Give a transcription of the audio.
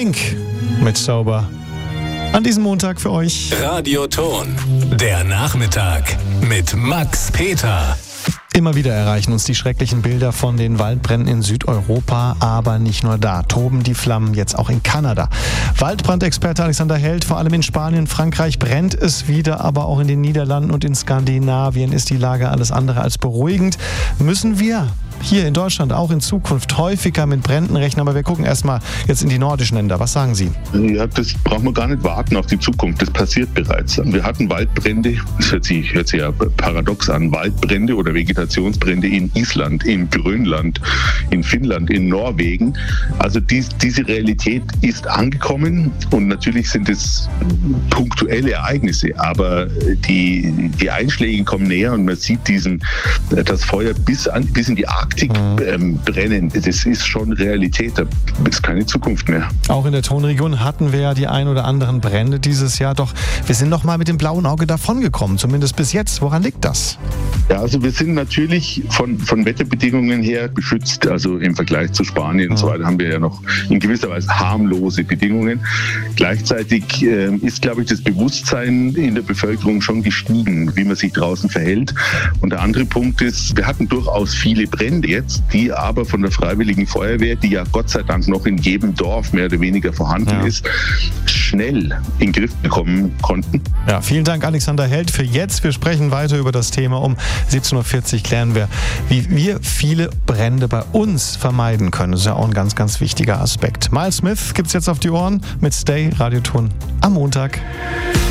Pink mit Sober. An diesem Montag für euch. Radioton, der Nachmittag mit Max Peter. Immer wieder erreichen uns die schrecklichen Bilder von den Waldbränden in Südeuropa, aber nicht nur da. Toben die Flammen jetzt auch in Kanada. Waldbrandexperte Alexander Held, vor allem in Spanien, Frankreich brennt es wieder, aber auch in den Niederlanden und in Skandinavien ist die Lage alles andere als beruhigend. Müssen wir hier in Deutschland auch in Zukunft häufiger mit Bränden rechnen? Aber wir gucken erstmal jetzt in die nordischen Länder. Was sagen Sie? Ja, das brauchen wir gar nicht warten auf die Zukunft. Das passiert bereits. Wir hatten Waldbrände, das hört sich ja paradox an, Waldbrände oder Vegetationsbrände in Island, in Grönland, in Finnland, in Norwegen. Also diese Realität ist angekommen und natürlich sind es punktuelle Ereignisse, aber die Einschläge kommen näher und man sieht das Feuer bis in die Arktik brennen. Das ist schon Realität, da ist keine Zukunft mehr. Auch in der Tonregion hatten wir ja die ein oder anderen Brände dieses Jahr, doch wir sind noch mal mit dem blauen Auge davongekommen, zumindest bis jetzt. Woran liegt das? Ja, also wir sind natürlich von Wetterbedingungen her geschützt, also im Vergleich zu Spanien und so weiter haben wir ja noch in gewisser Weise harmlose Bedingungen. Gleichzeitig ist, glaube ich, das Bewusstsein in der Bevölkerung schon gestiegen, wie man sich draußen verhält. Und der andere Punkt ist, wir hatten durchaus viele Brände jetzt, die aber von der Freiwilligen Feuerwehr, die ja Gott sei Dank noch in jedem Dorf mehr oder weniger vorhanden ist, schnell in den Griff bekommen konnten. Ja, vielen Dank Alexander Held für jetzt. Wir sprechen weiter über das Thema. Um 17.40 Uhr klären wir, wie wir viele Brände bei uns vermeiden können. Das ist ja auch ein ganz, ganz wichtiger Aspekt. Miles Smith gibt's jetzt auf die Ohren mit Stay, Radioton am Montag.